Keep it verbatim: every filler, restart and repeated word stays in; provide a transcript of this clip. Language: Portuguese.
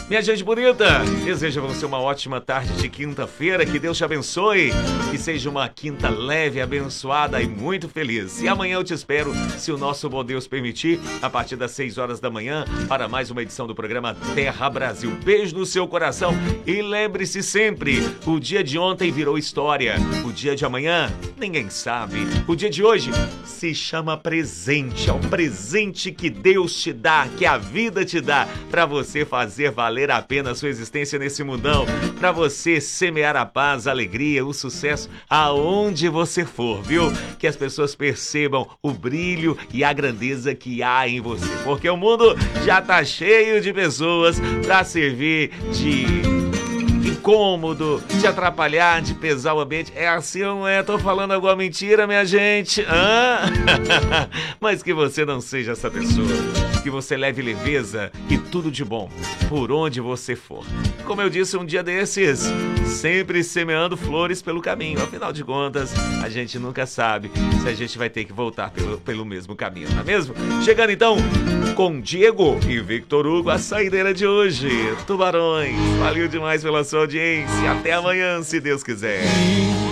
Minha gente bonita, desejo a você uma ótima tarde de quinta-feira, que Deus te abençoe, que seja uma quinta leve, abençoada e muito feliz. E amanhã eu te espero, se o nosso bom Deus permitir, a partir das seis horas da manhã, para mais uma edição do programa Terra Brasil. Beijo no seu coração e lembre-se sempre, o dia de ontem virou história, o dia de amanhã ninguém sabe, o dia de hoje se chama presente, é o presente que Deus te dá, que a vida te dá, para você fazer valer a pena a sua existência nesse mundão, para você semear a paz, a alegria, o sucesso aonde você for, viu? Que as pessoas percebam o brilho e a grandeza que há em você, porque o mundo já tá cheio de pessoas para servir de incômodo, de atrapalhar, de pesar o ambiente. É assim ou não é? Tô falando alguma mentira, minha gente? Hã? Mas que você não seja essa pessoa. Que você leve leveza e tudo de bom por onde você for. Como eu disse um dia desses, sempre semeando flores pelo caminho. Afinal de contas, a gente nunca sabe se a gente vai ter que voltar pelo, pelo mesmo caminho, não é mesmo? Chegando então com Diego e Victor Hugo, a saideira de hoje. Tubarões, valeu demais pela sua audiência. Até amanhã, se Deus quiser.